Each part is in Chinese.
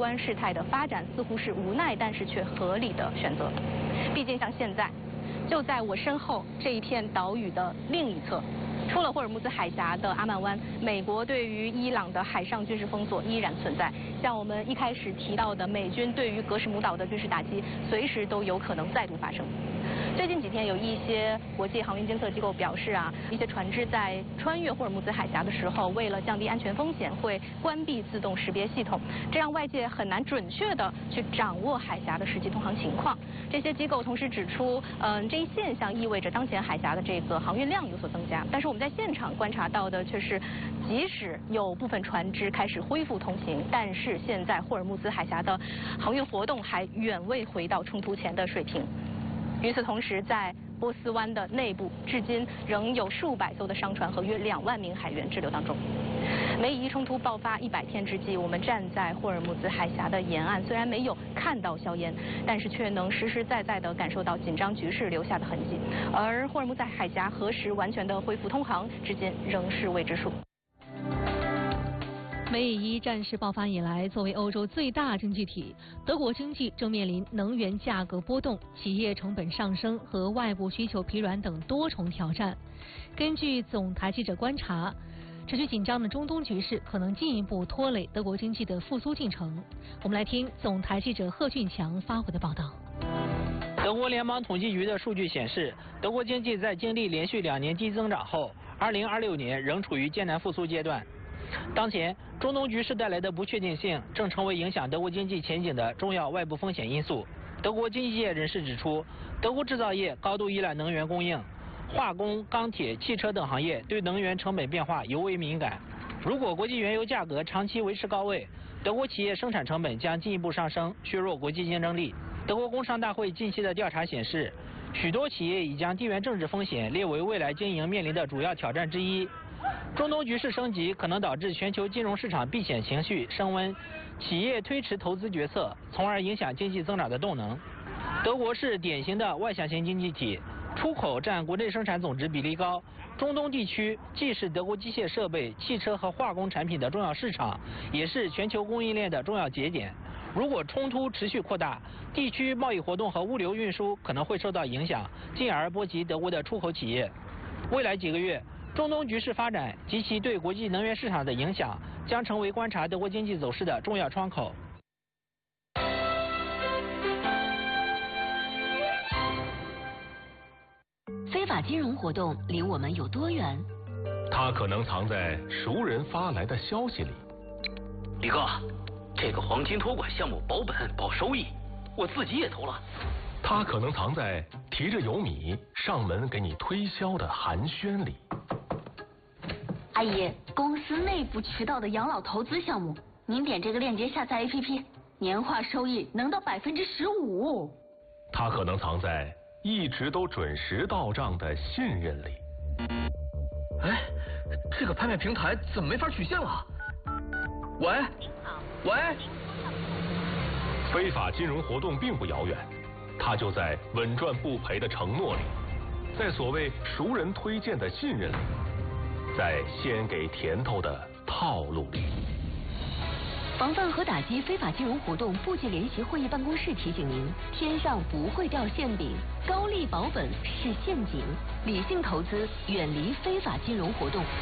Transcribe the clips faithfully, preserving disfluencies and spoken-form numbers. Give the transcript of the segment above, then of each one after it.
观事态的发展似乎是无奈但是却合理的选择。毕竟像现在，就在我身后这一片岛屿的另一侧，出了霍尔木兹海峡的阿曼湾，美国对于伊朗的海上军事封锁依然存在。像我们一开始提到的，美军对于格什姆岛的军事打击，随时都有可能再度发生。最近几天，有一些国际航运监测机构表示啊，一些船只在穿越霍尔木兹海峡的时候，为了降低安全风险，会关闭自动识别系统，这样外界很难准确的去掌握海峡的实际通航情况。这些机构同时指出，嗯，这一现象意味着当前海峡的这个航运量有所增加。但是我们在现场观察到的却是，即使有部分船只开始恢复通行，但是现在霍尔木兹海峡的航运活动还远未回到冲突前的水平。与此同时，在波斯湾的内部，至今仍有数百艘的商船和约两万名海员滞留当中。美以冲突爆发一百天之际，我们站在霍尔木兹海峡的沿岸，虽然没有看到硝烟，但是却能实实在在地感受到紧张局势留下的痕迹。而霍尔木兹海峡何时完全的恢复通航，至今仍是未知数。 美以一战事爆发以来，作为欧洲最大经济体，德国经济正面临能源价格波动、企业成本上升和外部需求疲软等多重挑战。根据总台记者观察，持续紧张的中东局势可能进一步拖累德国经济的复苏进程。我们来听总台记者贺俊强发回的报道。 德国联邦统计局的数据显示，德国经济在经历连续两年低增长后，二零二六年仍处于艰难复苏阶段。当前，中东局势带来的不确定性正成为影响德国经济前景的重要外部风险因素。德国经济界人士指出，德国制造业高度依赖能源供应，化工、钢铁、汽车等行业对能源成本变化尤为敏感。如果国际原油价格长期维持高位，德国企业生产成本将进一步上升，削弱国际竞争力。德国工商大会近期的调查显示，许多企业已将地缘政治风险列为未来经营面临的主要挑战之一。中东局势升级可能导致全球金融市场避险情绪升温，企业推迟投资决策，从而影响经济增长的动能。德国是典型的外向型经济体，出口占国内生产总值比例高。中东地区既是德国机械设备、汽车和化工产品的重要市场，也是全球供应链的重要节点。如果冲突持续扩大，地区贸易活动和物流运输可能会受到影响，进而波及德国的出口企业。未来几个月，中东局势发展及其对国际能源市场的影响，将成为观察德国经济走势的重要窗口。 非法金融活动离我们有多远？ 它可能藏在熟人发来的消息里。 李哥，这个黄金托管项目保本保收益，我自己也投了。 它可能藏在提着油米上门给你推销的寒暄里。 阿姨，公司内部渠道的养老投资项目，您点这个链接下载 A P P， 年化收益能到百分之十五。 它可能藏在一直都准时到账的信任里。 哎，这个拍卖平台怎么没法取现了？喂，喂， 非法金融活动并不遥远，它就在稳赚不赔的承诺里，在所谓熟人推荐的信任里，在先给甜头的套路里。 防范和打击非法金融活动部级联席会议办公室提醒您：天上不会掉馅饼，高利保本是陷阱，理性投资，远离非法金融活动。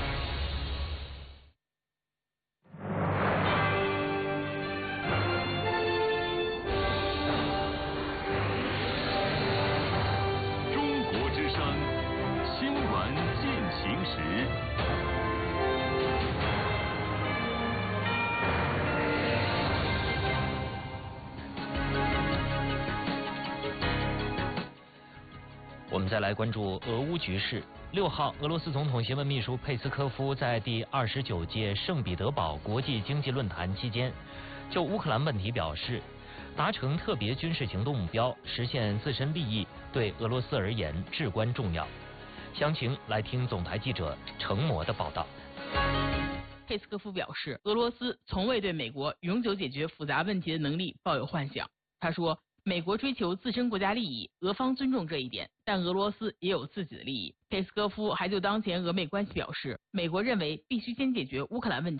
中国之声新闻进行时。 我们再来关注俄乌局势。六号，俄罗斯总统新闻秘书佩斯科夫在第二十九届圣彼得堡国际经济论坛期间，就乌克兰问题表示，达成特别军事行动目标，实现自身利益，对俄罗斯而言至关重要。详情来听总台记者程模的报道。 佩斯科夫表示，俄罗斯从未对美国永久解决复杂问题的能力抱有幻想。他说，美国追求自身国家利益，俄方尊重这一点，但俄罗斯也有自己的利益。佩斯科夫还就当前俄美关系表示，美国认为必须先解决乌克兰问题，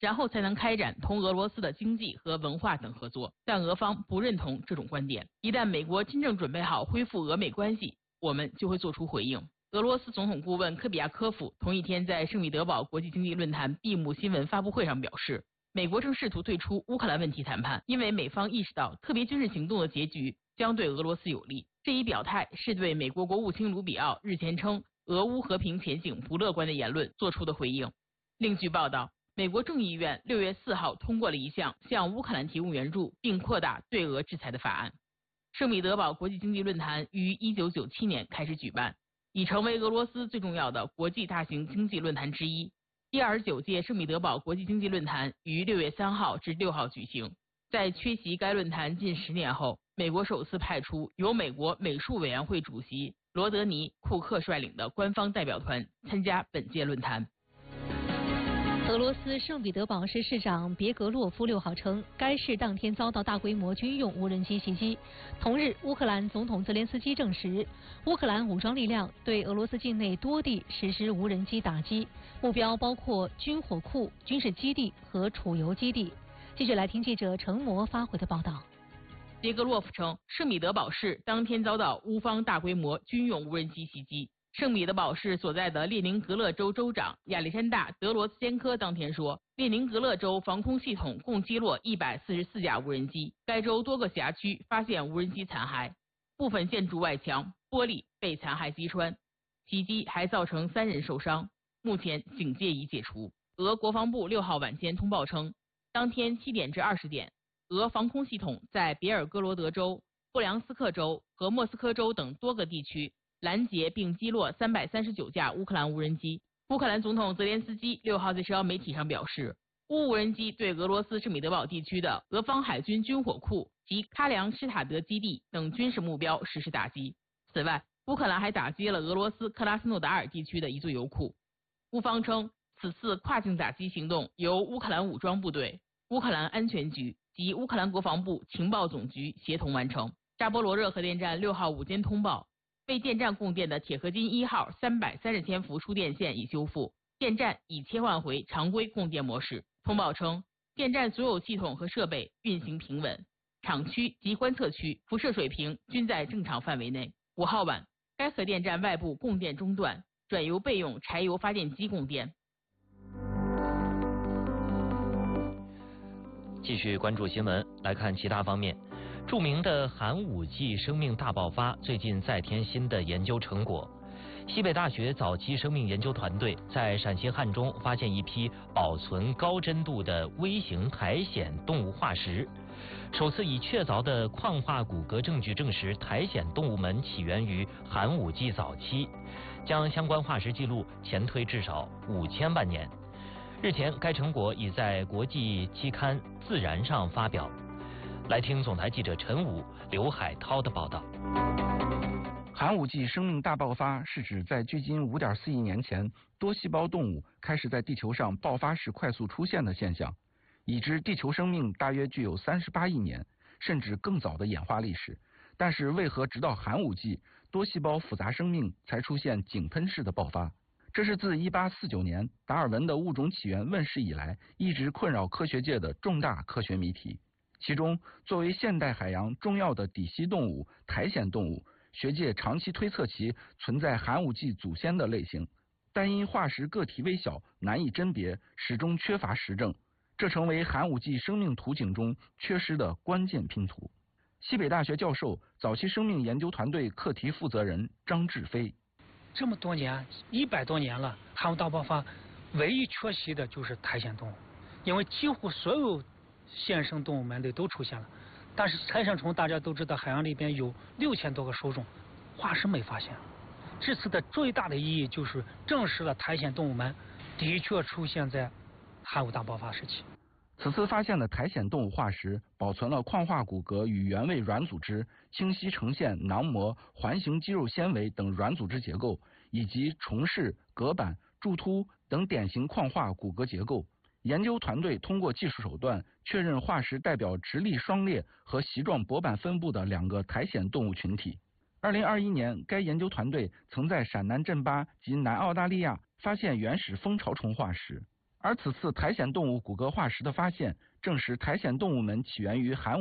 然后才能开展同俄罗斯的经济和文化等合作。但俄方不认同这种观点。一旦美国真正准备好恢复俄美关系，我们就会做出回应。俄罗斯总统顾问科比亚科夫同一天在圣彼得堡国际经济论坛闭幕新闻发布会上表示，美国正试图退出乌克兰问题谈判，因为美方意识到特别军事行动的结局将对俄罗斯有利。这一表态是对美国国务卿卢比奥日前称俄乌和平前景不乐观的言论做出的回应。另据报道，美国众议院六月四号通过了一项向乌克兰提供援助并扩大对俄制裁的法案。圣彼得堡国际经济论坛于一九九七年开始举办，已成为俄罗斯最重要的国际大型经济论坛之一。第二十九届圣彼得堡国际经济论坛于六月三号至六号举行。在缺席该论坛近十年后，美国首次派出由美国美术委员会主席罗德尼·库克率领的官方代表团参加本届论坛。 俄罗斯圣彼得堡市市长别格洛夫六号称，该市当天遭到大规模军用无人机袭击。同日，乌克兰总统泽连斯基证实，乌克兰武装力量对俄罗斯境内多地实施无人机打击，目标包括军火库、军事基地和储油基地。继续来听记者程模发回的报道。 别格洛夫称，圣彼得堡市当天遭到乌方大规模军用无人机袭击。圣彼得堡市所在的列宁格勒州州长亚历山大·德罗兹坚科当天说，列宁格勒州防空系统共击落一百四十四架无人机，该州多个辖区发现无人机残骸，部分建筑外墙玻璃被残骸击穿，袭击还造成三人受伤。目前警戒已解除。俄国防部六号晚间通报称，当天七点至二十点，俄防空系统在别尔哥罗德州、布良斯克州和莫斯科州等多个地区拦截并击落三百三十九架乌克兰无人机。乌克兰总统泽连斯基六号在社交媒体上表示，乌无人机对俄罗斯圣彼得堡地区的俄方海军军火库及喀梁施塔德基地等军事目标实施打击。此外，乌克兰还打击了俄罗斯克拉斯诺达尔地区的一座油库。乌方称，此次跨境打击行动由乌克兰武装部队、乌克兰安全局及乌克兰国防部情报总局协同完成。扎波罗热核电站六号午间通报，为电站供电的铁合金一号三百三十千伏输电线已修复，电站已切换回常规供电模式。通报称，电站所有系统和设备运行平稳，厂区及观测区辐射水平均在正常范围内。五号晚，该核电站外部供电中断，转由备用柴油发电机供电。 继续关注新闻，来看其他方面。著名的寒武纪生命大爆发最近再添新的研究成果。西北大学早期生命研究团队在陕西汉中发现一批保存高真度的微型苔藓动物化石，首次以确凿的矿化骨骼证据证实苔藓动物们起源于寒武纪早期，将相关化石记录前推至少五千万年。日前，该成果已在国际期刊《自然》上发表。来听总台记者陈武、刘海涛的报道。 寒武纪生命大爆发是指在距今 五点四亿年前，多细胞动物开始在地球上爆发式快速出现的现象。已知地球生命大约具有三十八亿年，甚至更早的演化历史。但是为何直到寒武纪，多细胞复杂生命才出现井喷式的爆发？这是自一八四九年达尔文的物种起源问世以来，一直困扰科学界的重大科学谜题。其中，作为现代海洋重要的底栖动物苔藓动物，学界长期推测其存在寒武纪祖先的类型，但因化石个体微小，难以甄别，始终缺乏实证，这成为寒武纪生命图景中缺失的关键拼图。西北大学教授、早期生命研究团队课题负责人张志飞： 这么多年，一百多年了，寒武大爆发唯一缺席的就是苔藓动物，因为几乎所有现生动物门类都出现了，但是苔藓虫大家都知道，海洋里边有六千多个属种，化石没发现。这次的最大的意义就是证实了苔藓动物们的确出现在寒武大爆发时期。 此次发现的苔藓动物化石保存了矿化骨骼与原位软组织、清晰呈现囊膜、环形肌肉纤维等软组织结构，以及虫室、隔板、柱突等典型矿化骨骼结构。研究团队通过技术手段确认化石代表直立双裂和席状薄板分布的两个苔藓动物群体。二零二一年，该研究团队曾在陕南镇巴及南澳大利亚发现原始蜂巢虫化石。 而此次苔藓动物骨骼化石的发现，证实苔藓动物们起源于寒武